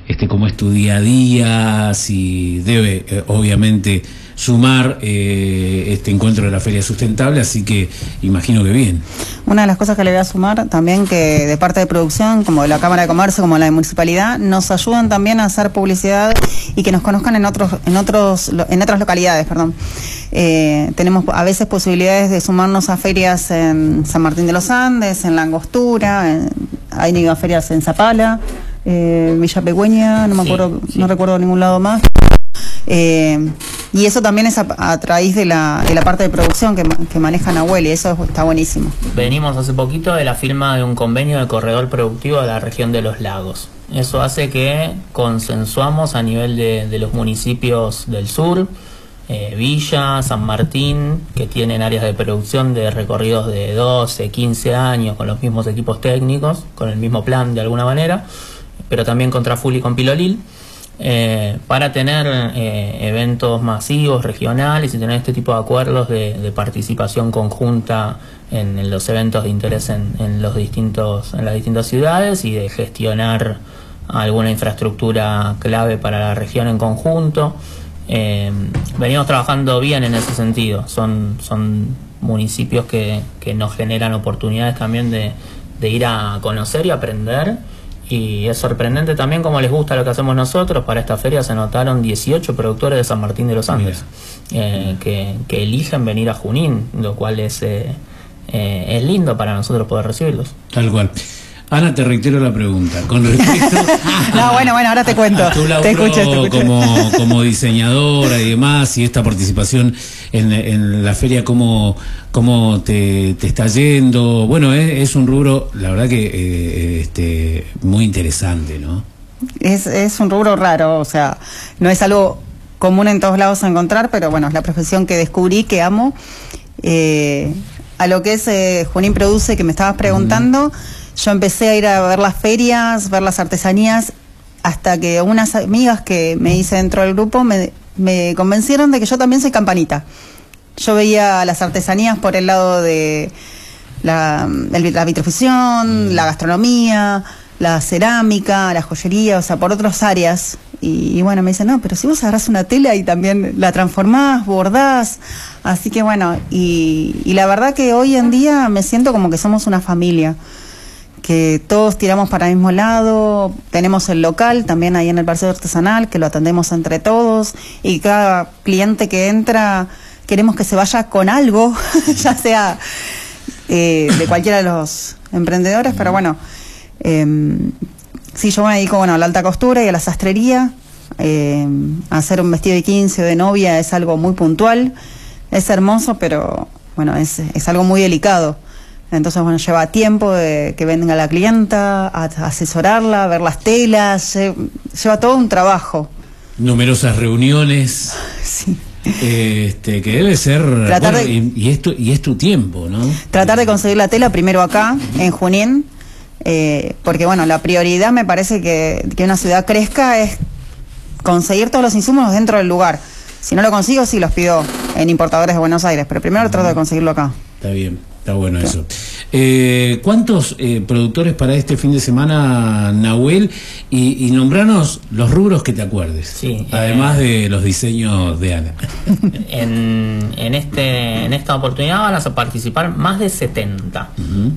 cómo es tu día a día, si debe obviamente sumar este encuentro de la Feria Sustentable, así que imagino que bien. Una de las cosas que le voy a sumar también, que de parte de producción, como de la Cámara de Comercio, como la de Municipalidad, nos ayudan también a hacer publicidad y que nos conozcan en otras localidades, perdón. Tenemos a veces posibilidades de sumarnos a ferias en San Martín de los Andes, en La Angostura, hay ferias en Zapala, Villa Pegüeña, no me acuerdo, sí. No recuerdo ningún lado más. Y eso también es a raíz de la parte de producción que maneja Nahuel, y eso está buenísimo. Venimos hace poquito de la firma de un convenio de corredor productivo de la región de los lagos. Eso hace que consensuamos a nivel de los municipios del sur, Villa, San Martín, que tienen áreas de producción de recorridos de 12, 15 años con los mismos equipos técnicos, con el mismo plan de alguna manera, pero también con Traful y con Pilolil. Para tener eventos masivos, regionales, y tener este tipo de acuerdos de participación conjunta en los eventos de interés en las distintas ciudades, y de gestionar alguna infraestructura clave para la región en conjunto. Venimos trabajando bien en ese sentido. Son municipios que nos generan oportunidades también de ir a conocer y aprender. Y es sorprendente también cómo les gusta lo que hacemos nosotros. Para esta feria se anotaron 18 productores de San Martín de los Andes que eligen venir a Junín, lo cual es lindo para nosotros poder recibirlos. Tal cual. Ana, te reitero la pregunta. Con respecto no, bueno, ahora te cuento. Te escucho. Como diseñadora y demás, y esta participación en la feria, ¿cómo te está yendo? Bueno, es un rubro, la verdad que muy interesante, ¿no? Es un rubro raro, o sea, no es algo común en todos lados a encontrar, pero bueno, es la profesión que descubrí, que amo. A lo que es Junín Produce, que me estabas preguntando, yo empecé a ir a ver las ferias, ver las artesanías, hasta que unas amigas que me hice dentro del grupo me convencieron de que yo también soy campanita. Yo veía las artesanías por el lado de la vitrofusión, la gastronomía, la cerámica, la joyería, o sea, por otras áreas. Y bueno, me dicen, no, pero si vos agarrás una tela y también la transformás, bordás. Así que bueno, y la verdad que hoy en día me siento como que somos una familia, que todos tiramos para el mismo lado. Tenemos el local también ahí en el Parcero Artesanal, que lo atendemos entre todos, y cada cliente que entra queremos que se vaya con algo, ya sea de cualquiera de los emprendedores, pero bueno, sí, yo me dedico a la alta costura y a la sastrería. Hacer un vestido de 15 o de novia es algo muy puntual, es hermoso, pero bueno, es algo muy delicado. Entonces, bueno, lleva tiempo de que venga la clienta, a asesorarla, a ver las telas, lleva todo un trabajo. Numerosas reuniones. Sí. Que debe ser... y es tu tiempo, ¿no? Tratar de conseguir la tela primero acá, en Junín, porque bueno, la prioridad me parece que una ciudad crezca es conseguir todos los insumos dentro del lugar. Si no lo consigo, sí los pido en importadores de Buenos Aires, pero primero trato de conseguirlo acá. Está bien. Está bueno eso. ¿Cuántos productores para este fin de semana, Nahuel? Y nombranos los rubros que te acuerdes. Sí, además de los diseños de Ana. En esta oportunidad van a participar más de 70.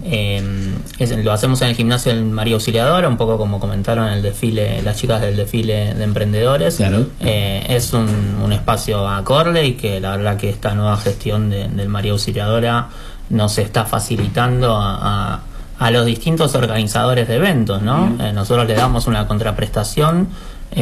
Lo hacemos en el gimnasio del María Auxiliadora, un poco como comentaron en el desfile, las chicas del desfile de emprendedores. Claro. Es un espacio acorde, y que la verdad que esta nueva gestión del María Auxiliadora nos está facilitando a los distintos organizadores de eventos, ¿no? Nosotros le damos una contraprestación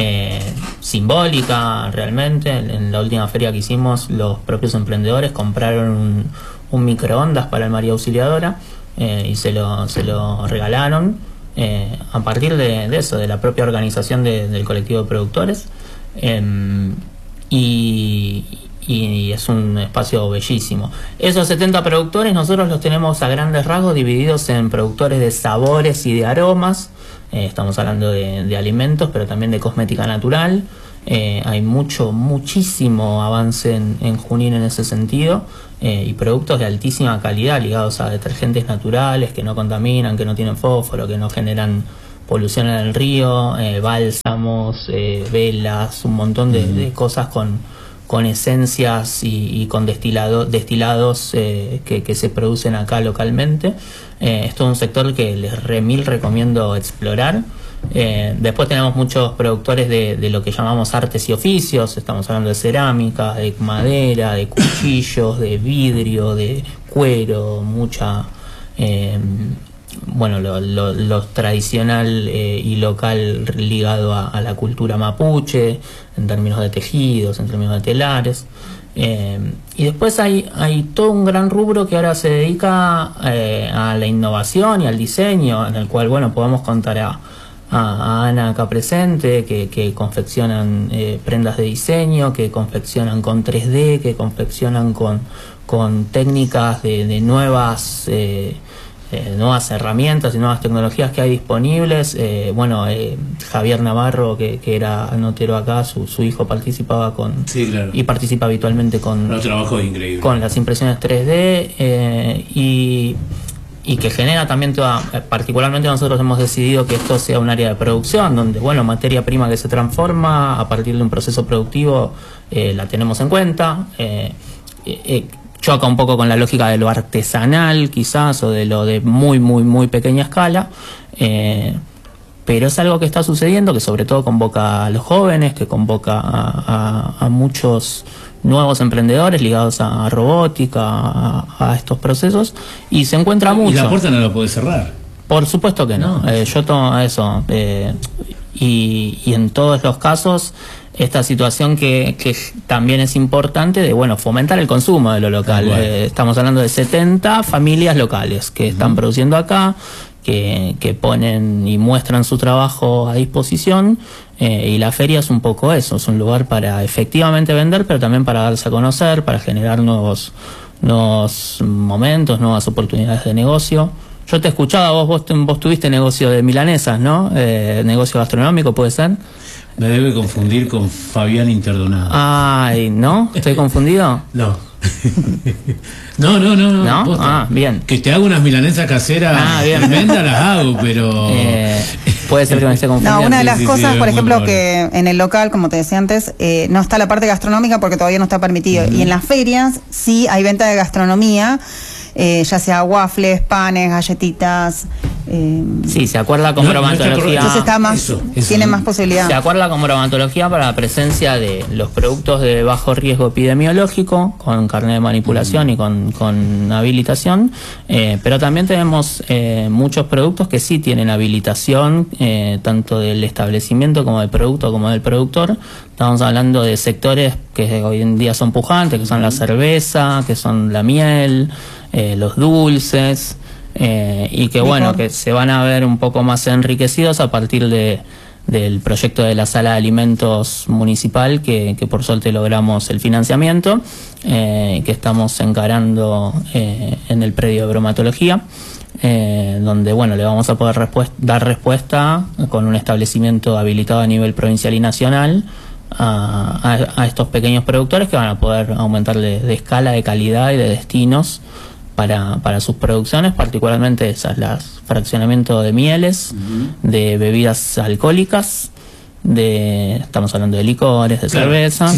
simbólica realmente. En la última feria que hicimos, los propios emprendedores compraron un microondas para el María Auxiliadora, y se lo regalaron a partir de eso, de la propia organización del colectivo de productores. Y es un espacio bellísimo. Esos 70 productores nosotros los tenemos a grandes rasgos divididos en productores de sabores y de aromas. Estamos hablando de alimentos, pero también de cosmética natural. Hay muchísimo avance en Junín en ese sentido, y productos de altísima calidad ligados a detergentes naturales que no contaminan, que no tienen fósforo, que no generan polución en el río, bálsamos, velas, un montón de cosas con esencias y con destilados que se producen acá localmente. Es todo un sector que les recomiendo explorar. Después tenemos muchos productores de lo que llamamos artes y oficios. Estamos hablando de cerámica, de madera, de cuchillos, de vidrio, de cuero, mucha lo tradicional y local ligado a la cultura mapuche, en términos de tejidos, en términos de telares. Y después hay todo un gran rubro que ahora se dedica a la innovación y al diseño, en el cual podemos contar a Ana acá presente, que confeccionan prendas de diseño, que confeccionan con 3D, que confeccionan con técnicas de nuevas herramientas y nuevas tecnologías que hay disponibles. Javier Navarro, que era notero acá, su hijo participaba y participa habitualmente con los trabajos increíbles, con las impresiones 3D y que genera también particularmente nosotros hemos decidido que esto sea un área de producción donde materia prima que se transforma a partir de un proceso productivo, la tenemos en cuenta. Choca un poco con la lógica de lo artesanal quizás, o de lo de muy muy muy pequeña escala, pero es algo que está sucediendo, que sobre todo convoca a los jóvenes, que convoca a muchos nuevos emprendedores ligados a robótica, a estos procesos, y se encuentra mucho. Y la puerta no la puede cerrar. Por supuesto que no. Yo tomo eso, y en todos los casos esta situación que también es importante de fomentar el consumo de lo local. Estamos hablando de 70 familias locales que están produciendo acá, que ponen y muestran su trabajo a disposición, y la feria es un poco eso, es un lugar para efectivamente vender, pero también para darse a conocer, para generar nuevos momentos, nuevas oportunidades de negocio. Yo te escuchaba, vos tuviste negocio de milanesas, ¿no? Negocio gastronómico, ¿puede ser? Me debe confundir con Fabián Interdonado. Ay, ¿no? ¿Estoy confundido? No. No. Bien. Que te hago unas milanesas caseras tremendas, las hago, pero... puede ser que me esté confundiendo. No, una de las cosas, por ejemplo, que en el local, como te decía antes, no está la parte gastronómica porque todavía no está permitido. Y en las ferias sí hay venta de gastronomía, ya sea waffles, panes, galletitas. Sí, se acuerda con bromatología. Entonces está más, tiene más posibilidad. Se acuerda con bromatología para la presencia de los productos de bajo riesgo epidemiológico, con carnet de manipulación y con habilitación, pero también tenemos muchos productos que sí tienen habilitación, tanto del establecimiento como del producto como del productor. Estamos hablando de sectores que hoy en día son pujantes, que son la cerveza, que son la miel, los dulces, y que se van a ver un poco más enriquecidos a partir del proyecto de la sala de alimentos municipal, que por suerte logramos el financiamiento, que estamos encarando en el predio de bromatología, donde le vamos a poder dar respuesta con un establecimiento habilitado a nivel provincial y nacional a estos pequeños productores, que van a poder aumentarle de escala, de calidad y de destinos para sus producciones, particularmente las fraccionamiento de mieles, de bebidas alcohólicas, estamos hablando de licores, de cerveza,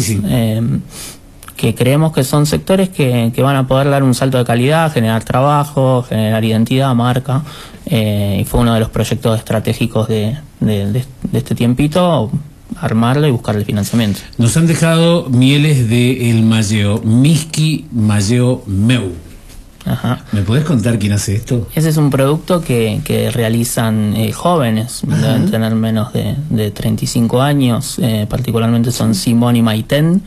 que creemos que son sectores que van a poder dar un salto de calidad, generar trabajo, generar identidad, marca, y fue uno de los proyectos estratégicos de este tiempito, armarlo y buscar el financiamiento. Nos han dejado mieles de El Malleo, Miski Malleo Meu. Ajá. ¿Me podés contar quién hace esto? Ese es un producto que realizan jóvenes, deben tener menos de 35 años, particularmente son Simón y Maiten,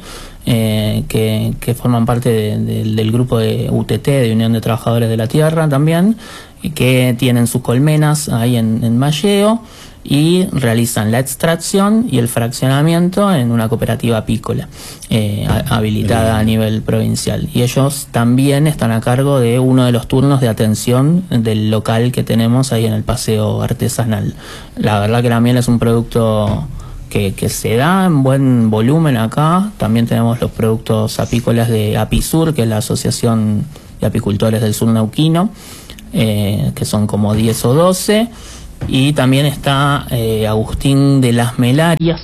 que forman parte del grupo de UTT, de Unión de Trabajadores de la Tierra también, que tienen sus colmenas ahí en Malleo, y realizan la extracción y el fraccionamiento en una cooperativa apícola habilitada a nivel provincial, y ellos también están a cargo de uno de los turnos de atención del local que tenemos ahí en el paseo artesanal. La verdad que la miel es un producto que se da en buen volumen acá. También tenemos los productos apícolas de Apisur, que es la Asociación de Apicultores del Sur Neuquino, que son como 10 o 12. Y también está Agustín de las Melarias.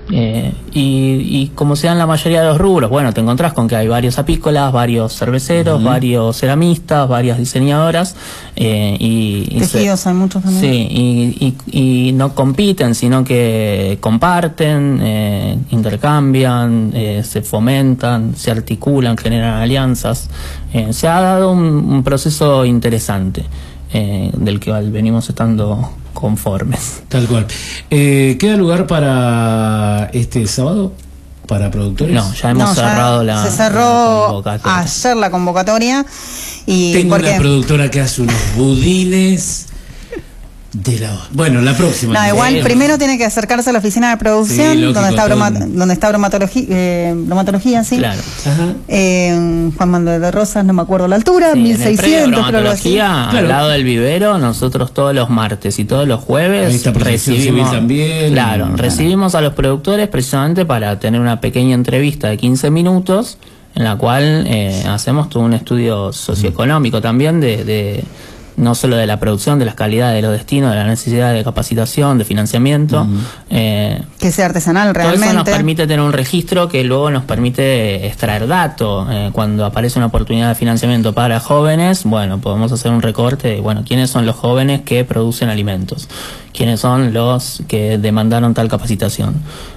Y como se dan la mayoría de los rubros, bueno, te encontrás con que hay varios apícolas, varios cerveceros, varios ceramistas, varias diseñadoras, y tejidos hay muchos también. Sí, y no compiten, sino que comparten, intercambian, se fomentan, se articulan, generan alianzas. Se ha dado un proceso interesante, del que venimos estando conformes. Tal cual. ¿Queda lugar para este sábado? ¿Para productores? No, ya hemos cerrado se cerró ayer la convocatoria. Y tengo una productora que hace unos budines de la... Bueno, la próxima. No, igual primero tiene que acercarse a la oficina de producción, sí, lógico, donde está bromatología, sí. Claro. Juan Manuel de Rosas, no me acuerdo la altura, sí, 1600, creo que al lado del vivero, nosotros todos los martes y todos los jueves recibimos también. Claro, recibimos a los productores precisamente para tener una pequeña entrevista de 15 minutos en la cual hacemos todo un estudio socioeconómico también de no solo de la producción, de las calidades de los destinos, de la necesidad de capacitación, de financiamiento. Que sea artesanal realmente. Todo eso nos permite tener un registro que luego nos permite extraer datos. Cuando aparece una oportunidad de financiamiento para jóvenes, bueno, podemos hacer un recorte de, bueno, quiénes son los jóvenes que producen alimentos, quiénes son los que demandaron tal capacitación.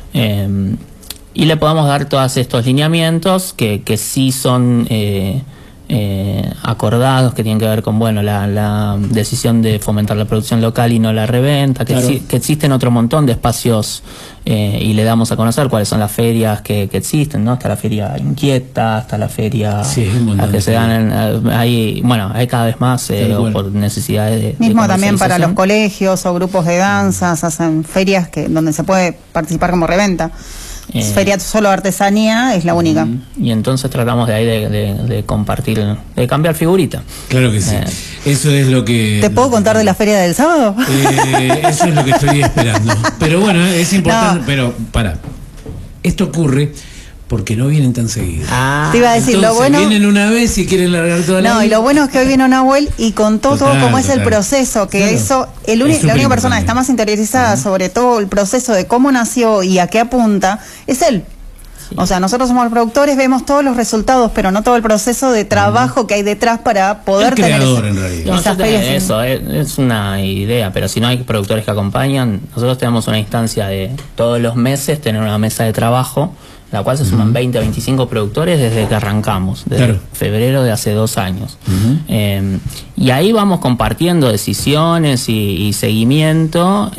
Y le podemos dar todos estos lineamientos que sí son... acordados, que tienen que ver con bueno la decisión de fomentar la producción local y no la reventa, que, claro, que existen otro montón de espacios y le damos a conocer cuáles son las ferias que existen, ¿no? Está la feria inquieta, está la feria que se dan hay cada vez más por necesidades de mismo también para los colegios o grupos de danzas hacen ferias donde se puede participar como reventa. Feria solo artesanía es la única. Y entonces tratamos de ahí de compartir, de cambiar figurita. Claro que sí. Eso es lo que... ¿Te puedo contar de la feria del sábado? Eso es lo que estoy esperando. Pero bueno, es importante. No. Pero esto ocurre porque no vienen tan seguidos. Te iba a decir, entonces, lo bueno... vienen una vez y quieren largar toda la vida. Y lo bueno es que hoy vino Nahuel y contó todo cómo es el proceso, que claro, eso, la única persona que está más interiorizada sobre todo el proceso de cómo nació y a qué apunta, es él. Sí. O sea, nosotros somos los productores, vemos todos los resultados, pero no todo el proceso de trabajo que hay detrás para poder tener eso es una idea, pero si no hay productores que acompañan, nosotros tenemos una instancia de todos los meses tener una mesa de trabajo, la cual se suman 20 a 25 productores desde que arrancamos, desde febrero de hace 2 años. Y ahí vamos compartiendo decisiones y seguimiento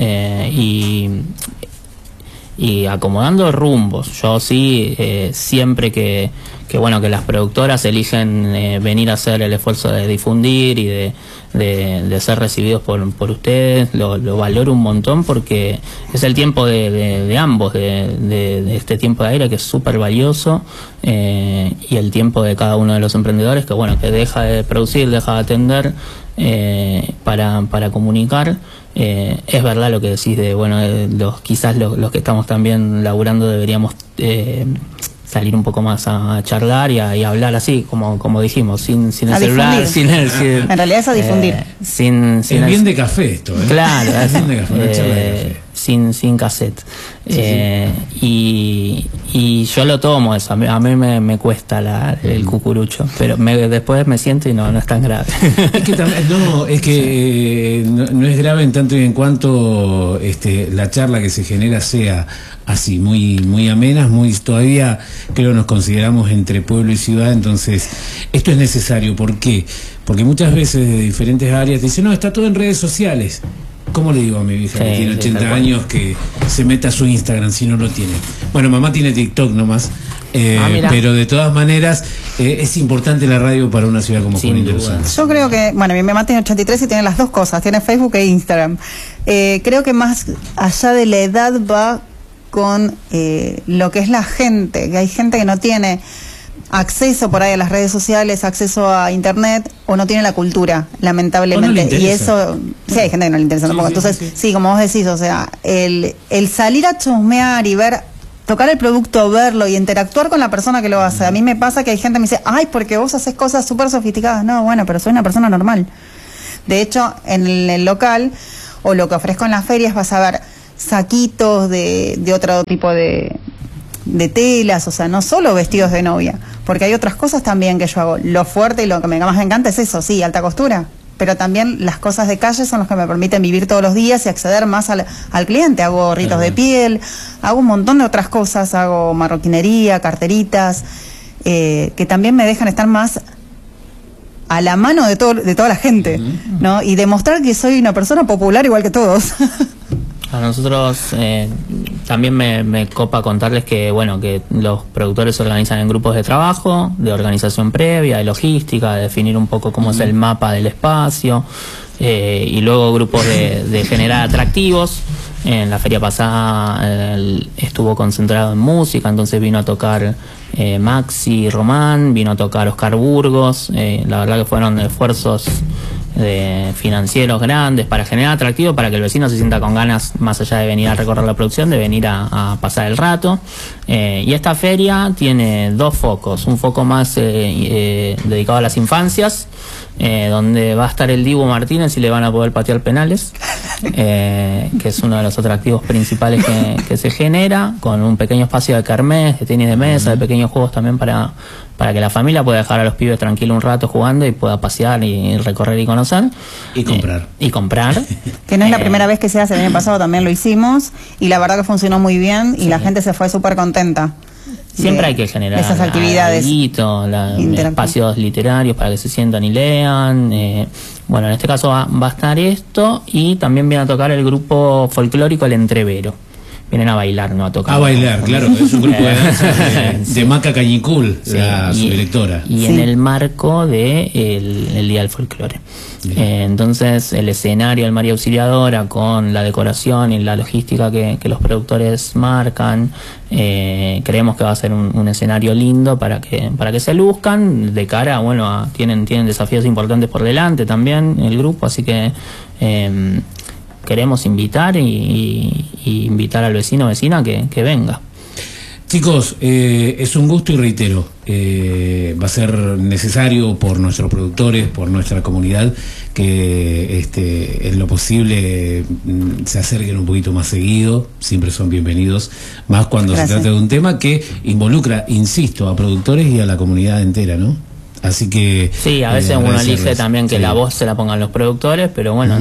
y acomodando rumbos. Yo sí, siempre que las productoras eligen venir a hacer el esfuerzo de difundir y de ser recibidos por ustedes, lo valoro un montón porque es el tiempo de ambos, de este tiempo de aire que es súper valioso, y el tiempo de cada uno de los emprendedores que deja de producir, deja de atender para comunicar. Es verdad lo que decís quizás los que estamos también laburando deberíamos salir un poco más a charlar y a hablar así, como dijimos, sin el celular, en realidad es a difundir. Es bien de café esto, Claro, es bien de café, una charla de café. Sin cassette. Y yo lo tomo eso, a mí me cuesta el cucurucho, pero después me siento y no es tan grave. Es que no es grave en tanto y en cuanto la charla que se genera sea así, muy amenas, todavía creo nos consideramos entre pueblo y ciudad, entonces esto es necesario. ¿Por qué? Porque muchas veces de diferentes áreas te dicen, no, está todo en redes sociales. ¿Cómo le digo a mi vieja que tiene 80 años que se meta a su Instagram si no lo tiene? Bueno, mamá tiene TikTok nomás, pero de todas maneras es importante la radio para una ciudad como Junín de los Andes. Yo creo que, mi mamá tiene 83 y tiene las dos cosas, tiene Facebook e Instagram. Creo que más allá de la edad va con lo que es la gente, que hay gente que no tiene acceso por ahí a las redes sociales, acceso a internet, o no tiene la cultura, lamentablemente. Y eso, sí, hay gente que no le interesa tampoco. Entonces, sí, como vos decís, o sea, el salir a chusmear y ver, tocar el producto, verlo y interactuar con la persona que lo hace. A mí me pasa que hay gente que me dice, ay, porque vos haces cosas súper sofisticadas. No, bueno, pero soy una persona normal. De hecho, en el local, o lo que ofrezco en las ferias, vas a ver saquitos de otro tipo de telas, o sea, no solo vestidos de novia, porque hay otras cosas también que yo hago. Lo fuerte y lo que más me encanta es eso, sí, alta costura, pero también las cosas de calle son las que me permiten vivir todos los días y acceder más al cliente. Hago gorritos de piel, hago un montón de otras cosas, hago marroquinería, carteritas, que también me dejan estar más a la mano de toda la gente, ¿no? Y demostrar que soy una persona popular igual que todos. A nosotros también me copa contarles que, bueno, que los productores se organizan en grupos de trabajo, de organización previa, de logística, de definir un poco cómo es el mapa del espacio, y luego grupos de generar atractivos. En la feria pasada estuvo concentrado en música, entonces vino a tocar Maxi Román, vino a tocar Oscar Burgos. La verdad que fueron esfuerzos financieros grandes para generar atractivo, para que el vecino se sienta con ganas, más allá de venir a recorrer la producción, de venir a pasar el rato. Y esta feria tiene dos focos: un foco más dedicado a las infancias, donde va a estar el Dibu Martínez y le van a poder patear penales, que es uno de los atractivos principales que se genera, con un pequeño espacio de kermés, de tenis de mesa, de pequeños juegos también para que la familia pueda dejar a los pibes tranquilos un rato jugando y pueda pasear y recorrer y conocer. Y comprar. Y comprar. Que no es la primera vez que se hace, el año pasado también lo hicimos y la verdad que funcionó muy bien y la gente se fue súper contenta. Siempre hay que generar esas actividades, espacios literarios para que se sientan y lean. Bueno, en este caso va a estar esto, y también viene a tocar el grupo folclórico El Entrevero. Vienen a bailar, no a tocar. A bailar, claro, es un grupo de danza de Maca Cañicul, su directora. Y en el marco de el Día del Folclore. Entonces, el escenario del María Auxiliadora, con la decoración y la logística que los productores marcan, creemos que va a ser un escenario lindo para que se luzcan de cara, bueno, tienen desafíos importantes por delante también el grupo, así que queremos invitar y invitar al vecino o vecina que venga. Chicos, es un gusto y reitero, va a ser necesario por nuestros productores, por nuestra comunidad, que en lo posible se acerquen un poquito más seguido. Siempre son bienvenidos, más cuando se trata de un tema que involucra, insisto, a productores y a la comunidad entera, ¿no? Así que sí, a veces uno elige también que la voz se la pongan los productores, pero bueno,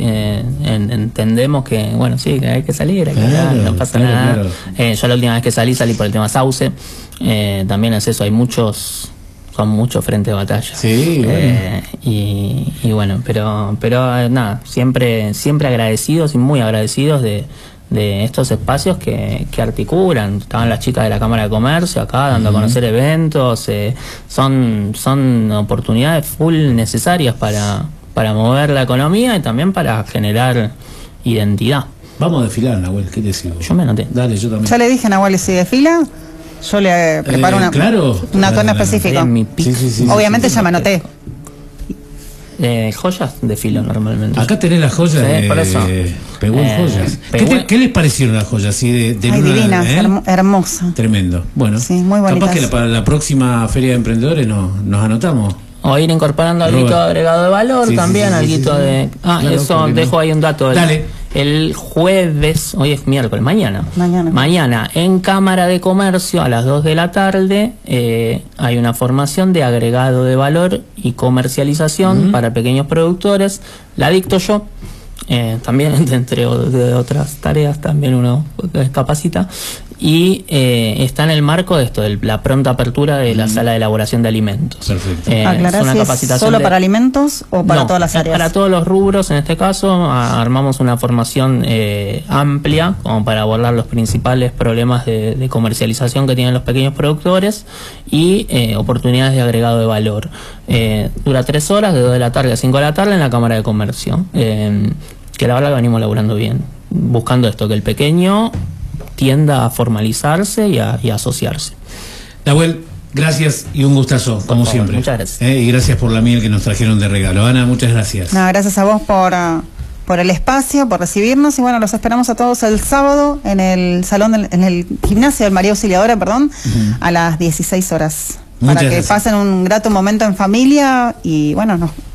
entendemos que, bueno, sí, que hay que salir, hablar, no pasa nada. Yo la última vez que salí por el tema Sauce. También es eso, son muchos frentes de batalla. Sí, bueno. Y bueno, pero nada, siempre agradecidos y muy agradecidos de estos espacios que articulan. Estaban las chicas de la Cámara de Comercio acá dando a conocer eventos. Son oportunidades full necesarias para mover la economía y también para generar identidad. Vamos a desfilar, Nahuel, ¿qué te sigo? Yo me anoté. Dale, yo también. Ya le dije a Nahuel, si desfila, yo le preparo una tono específico. Sí, obviamente ya me anoté. Joyas desfilo normalmente. Acá tenés las joyas por eso. Pegún Joyas. ¿Qué les parecieron las joyas? ¿Sí? Ay, divinas, hermosa. Tremendo. Bueno, sí, muy bonitas. Capaz que para la próxima Feria de Emprendedores nos anotamos. O ir incorporando algo agregado de valor, también algo de... claro, eso, dejo ahí un dato. Dale. El jueves, hoy es miércoles, mañana en Cámara de Comercio a las 2 de la tarde hay una formación de agregado de valor y comercialización para pequeños productores. La dicto yo, también entre otras tareas también uno capacita, y está en el marco de esto, de la pronta apertura de la sala de elaboración de alimentos. Perfecto. Aclarar si es solo para alimentos o para todas las áreas. Para todos los rubros. En este caso armamos una formación amplia como para abordar los principales problemas de comercialización que tienen los pequeños productores y oportunidades de agregado de valor. Dura 3 horas, de 2 de la tarde a 5 de la tarde en la Cámara de Comercio, que la verdad que venimos laburando bien, buscando esto, que el pequeño tienda a formalizarse y a asociarse. Nahuel, gracias y un gustazo, como siempre. Muchas gracias. Y gracias por la miel que nos trajeron de regalo. Ana, muchas gracias. No, gracias a vos por el espacio, por recibirnos, y bueno, los esperamos a todos el sábado en el salón, en el gimnasio del María Auxiliadora, a las 16 horas. Para que pasen un grato momento en familia y bueno, nos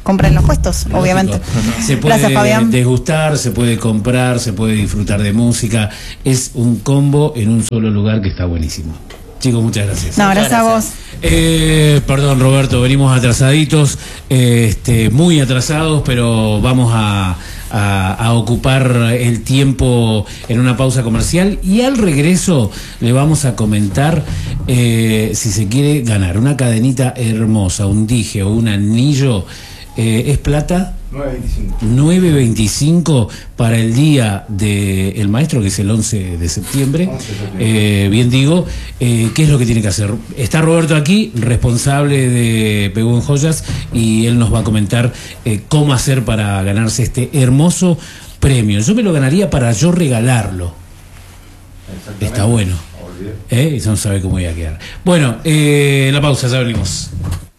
compren los puestos, Lógico. obviamente. Se puede Gracias, Fabián. degustar, se puede comprar, se puede disfrutar de música. Es un combo en un solo lugar que está buenísimo. Chicos, muchas gracias. No, gracias a vos. Perdón, Roberto, venimos atrasaditos, muy atrasados, pero vamos a ocupar el tiempo en una pausa comercial y al regreso le vamos a comentar si se quiere ganar una cadenita hermosa, un dije o un anillo. ¿Es plata? 9.25 para el día del maestro, que es el 11 de septiembre. Bien digo, ¿qué es lo que tiene que hacer? Está Roberto aquí, responsable de Pegó en Joyas, y él nos va a comentar cómo hacer para ganarse este hermoso premio. Yo me lo ganaría para yo regalarlo. Está bueno. Eso no sabe cómo voy a quedar. Bueno, la pausa, ya venimos.